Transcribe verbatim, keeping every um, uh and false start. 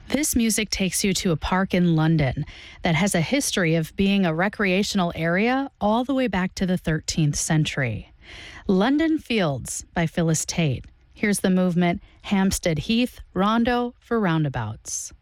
This music takes you to a park in London that has a history of being a recreational area all the way back to the thirteenth century. London Fields by Phyllis Tate. Here's the movement Hampstead Heath Rondo for Roundabouts.